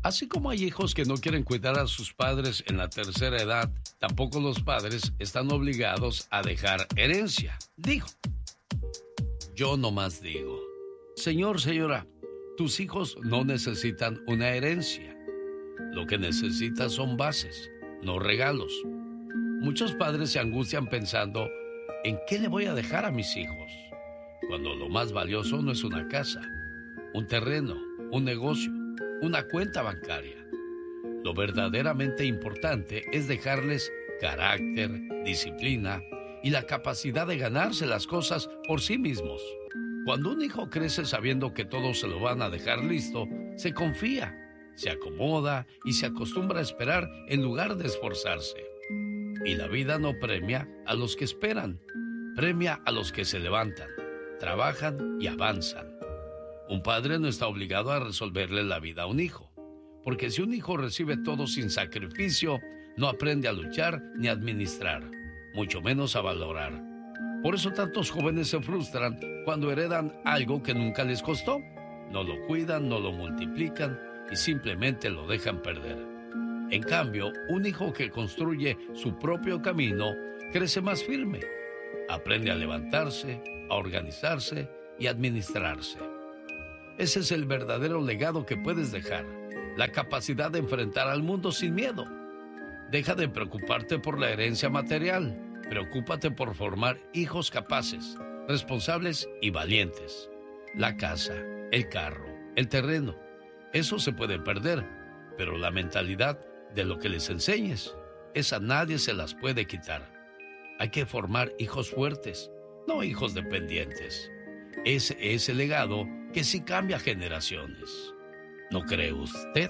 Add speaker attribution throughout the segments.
Speaker 1: Así como hay hijos que no quieren cuidar a sus padres en la tercera edad, tampoco los padres están obligados a dejar herencia. Digo, yo nomás digo, señor, señora, tus hijos no necesitan una herencia. Lo que necesitan son bases, no regalos. Muchos padres se angustian pensando, ¿en qué le voy a dejar a mis hijos? Cuando lo más valioso no es una casa, un terreno, un negocio, una cuenta bancaria. Lo verdaderamente importante es dejarles carácter, disciplina y la capacidad de ganarse las cosas por sí mismos. Cuando un hijo crece sabiendo que todos se lo van a dejar listo, se confía, se acomoda y se acostumbra a esperar en lugar de esforzarse. Y la vida no premia a los que esperan, premia a los que se levantan, trabajan y avanzan. Un padre no está obligado a resolverle la vida a un hijo, porque si un hijo recibe todo sin sacrificio, no aprende a luchar ni a administrar, mucho menos a valorar. Por eso tantos jóvenes se frustran cuando heredan algo que nunca les costó. No lo cuidan, no lo multiplican y simplemente lo dejan perder. En cambio, un hijo que construye su propio camino crece más firme, aprende a levantarse, a organizarse y a administrarse. Ese es el verdadero legado que puedes dejar, la capacidad de enfrentar al mundo sin miedo. Deja de preocuparte por la herencia material, preocúpate por formar hijos capaces, responsables y valientes. La casa, el carro, el terreno, eso se puede perder, pero la mentalidad de lo que les enseñes, esa nadie se las puede quitar. Hay que formar hijos fuertes, no hijos dependientes. Ese es el legado que sí cambia generaciones. ¿No cree usted?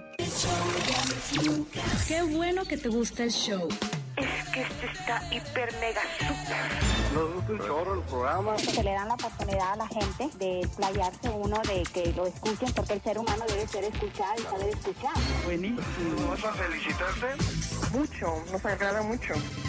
Speaker 2: Qué bueno que te gusta el show.
Speaker 3: Es que este está hiper mega super.
Speaker 4: Nos gusta un chorro el programa.
Speaker 5: Se le dan la oportunidad a la gente de explayarse uno, de que lo escuchen, porque el ser humano debe ser escuchado y saber escuchar.
Speaker 4: Buenísimo. ¿Vas a felicitarte?
Speaker 3: Mucho, nos agrada mucho.